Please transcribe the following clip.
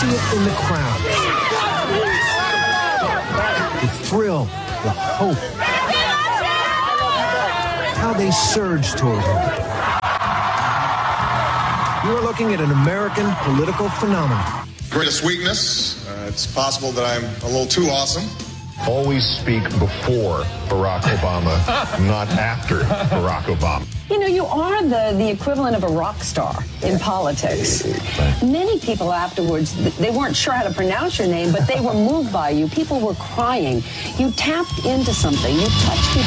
see it in the crowd. The thrill, the hope. How they surge toward him. You are looking at an American political phenomenon. Greatest weakness, it's possible that I'm a little too awesome. Always speak before Barack Obama, not after Barack Obama. You know, you are the equivalent of a rock star in politics. Many people afterwards, they weren't sure how to pronounce your name, but they were moved by you. People were crying. You tapped into something. You touched people.